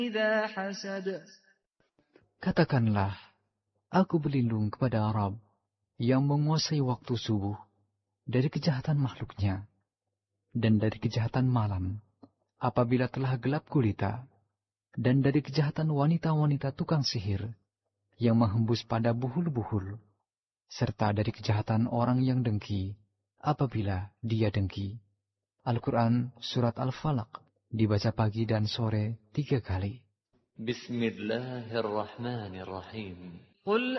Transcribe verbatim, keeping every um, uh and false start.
إذا حسد. Katakanlah, aku berlindung kepada Rabb yang menguasai waktu subuh dari kejahatan makhluknya dan dari kejahatan malam apabila telah gelap gulita, dan dari kejahatan wanita-wanita tukang sihir yang menghembus pada buhul-buhul, serta dari kejahatan orang yang dengki apabila dia dengki. Al-Quran Surat Al-Falaq dibaca pagi dan sore tiga kali. Bismillahirrahmanirrahim. قل